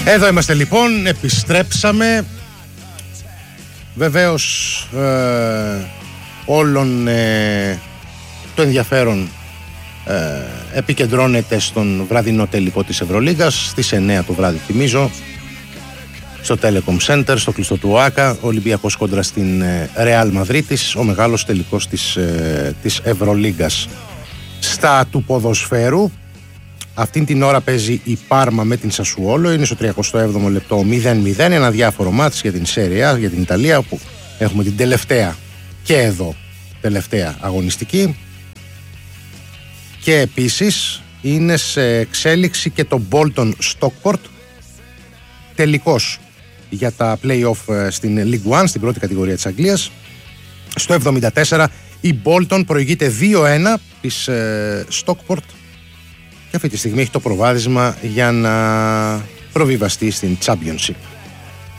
Εδώ είμαστε λοιπόν, επιστρέψαμε. Βεβαίως όλον το ενδιαφέρον επικεντρώνεται στον βραδινό τελικό της Ευρωλίγκας στις 9 το βράδυ, θυμίζω, στο Telecom Center, στο κλειστό του ΟΑΚΑ, Ολυμπιακός κόντρα στην Ρεάλ Μαδρίτης, ο μεγάλος τελικός της Ευρωλίγκας. Στα του ποδοσφαίρου, αυτήν την ώρα παίζει η Πάρμα με την Σασουόλο, είναι στο 37ο λεπτό 0-0, ένα διάφορο μάτς για την Σέρια, για την Ιταλία, όπου έχουμε την τελευταία και εδώ τελευταία αγωνιστική. Και επίσης είναι σε εξέλιξη και το Bolton Stockport, τελικός για τα play-off στην League One, στην πρώτη κατηγορία της Αγγλίας. Στο 74 η Bolton προηγείται 2-1 της Stockport και αυτή τη στιγμή έχει το προβάδισμα για να προβιβαστεί στην Championship.